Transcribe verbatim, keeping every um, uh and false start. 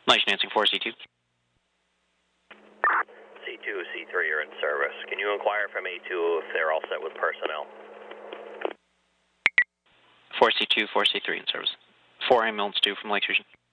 Mike Nancy four C two. C two, C three are in service. Can you inquire from A two if they're all set with personnel? four C two, four C three in service. four ambulance two from Lake Station.